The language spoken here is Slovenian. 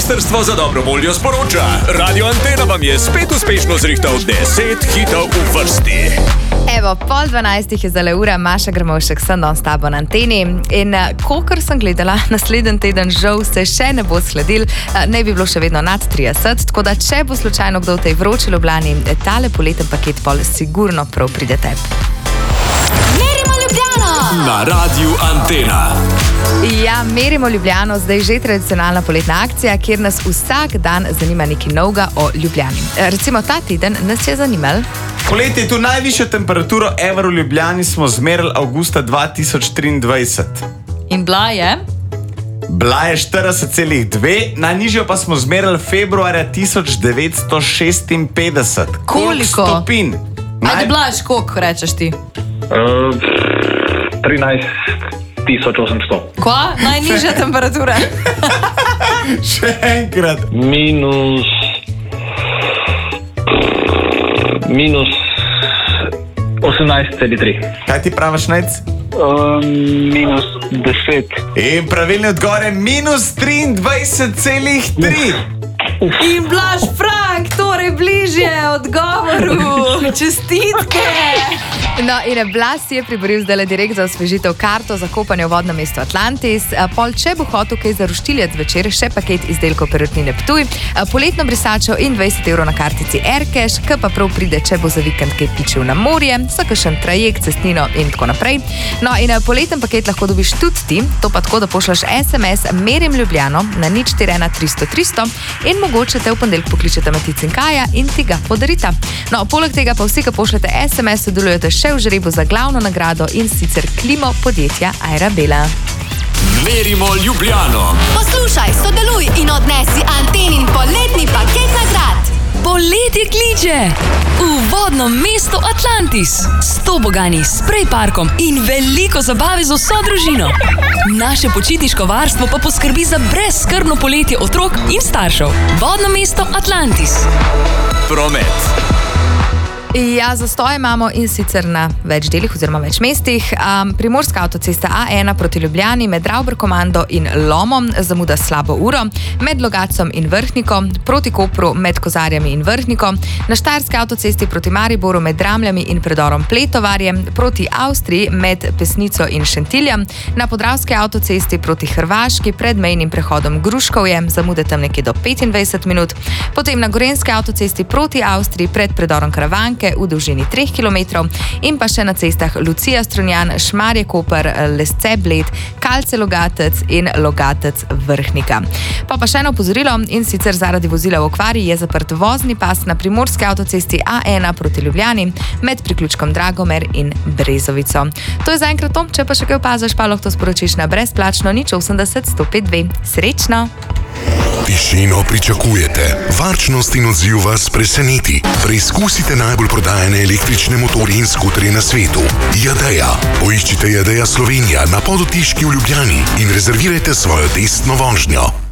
Ministrstvo za dobro voljo sporoča. Radio Antena vam je spet uspešno zrihtal 10 hitov v vrsti. Evo, 11:30 je zdaj ura, Maša Grmovšek sem danes s tabo na Anteni in kolikor sem gledala, naslednji teden žal se še ne bo shladil, ne bi bilo še vedno nad 30, tako da če bo slučajno kdo v tej vroči Ljubljani, tale poleten paket pol sigurno prav pride tebi. Merimo Ljubljano! Na Radio Antena. Ja, Merimo Ljubljano, zdaj že tradicionalna poletna akcija, kjer nas vsak dan zanima nekaj novega o Ljubljani. Recimo ta teden nas je zanimalo. Poleti je tu najvišjo temperaturo ever v Ljubljani smo zmerali avgusta 2023. In bila je? Bila je 40,2, najnižjo pa smo zmerali februarja 1956. Koliko? Stopinj? Ajde, blaž, koliko rečeš ti? 13.800. Kva? Najnižja temperatura? Še enkrat. Minus 18,3. Kaj ti praviš, Nec? Minus 10. In pravilni odgovor je minus 23,3. In blaž, Frank, torej bližje odgovoru. Čestitke! No, in Blas je priboril zdaj direkt za osvežitev karto za kopanje v vodnem mestu Atlantis. Pol, če bo hotel kaj za roštiljec večer, še paket izdelkov Perutnine Ptuj, poletno brisačo in 20 evrov na kartici Aircash, ki pa prav pride, če bo za vikend kaj pičil na morje, za kakšen trajekt, cestnino in tako naprej. No, in poleten paket lahko dobiš tudi ti, to pa tako, da pošljaš SMS Merim Ljubljano na 041 300 300 in mogoče te v ponedeljek pokličete Matic in Kaja in ti ga podarita. No, poleg tega pa vsi, ki pošljete SMS, sodelujete še v žrebu za glavno nagrado in sicer klimo podjetja Airabela. Merimo Ljubljano. Poslušaj, sodeluj in odnesi Antenin poletni paket nagrad. Poletje kliče! V vodno mesto Atlantis. S tobogani, sprej parkom in veliko zabave z vso družino. Naše počitniško varstvo pa poskrbi za brezskrbno poletje otrok in staršev. Vodno mesto Atlantis. Promet. Ja, zastoje imamo in sicer na več delih oziroma več mestih. Primorska avtocesta A1 proti Ljubljani med Ravber-Komando in Lomom zamuda slabo uro, med Logacom in Vrhniko, proti Kopru med Kozarjami in Vrhniko, na Štajerski avtocesti proti Mariboru med Dramljami in predorom Pletovarje, proti Avstriji med Pesnico in Šentiljem, na Podravski avtocesti proti Hrvaški pred mejnim prehodom Gruškovje, zamude tam nekje do 25 minut, potem na Gorenjski avtocesti proti Avstriji pred predorom Karavanke v dolžini 3 km in pa še na cestah Lucija Strunjan, Šmarje Koper, Lesce Bled, Kalce Logatec in Logatec Vrhnika. Pa še eno opozorilo in sicer zaradi vozila v okvari je zaprt vozni pas na Primorski avtocesti A1 proti Ljubljani med priključkom Dragomer in Brezovico. To je zaenkrat to, če pa še kaj opaziš, pa lahko to sporočiš na brezplačno 080 105 2. Srečno! Tišino pričakujete, varčnost in odziv vas preseneti. Preizkusite najbolj prodajane električne motorje in skuterje na svetu. Jadeja. Poiščite Jadeja Slovenija na Podotiški v Ljubljani in rezervirajte svojo testno vožnjo.